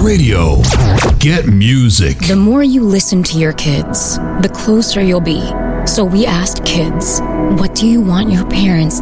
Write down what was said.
Radio. Get music. The more you listen to your kids, the closer you'll be. So we asked kids, what do you want your parents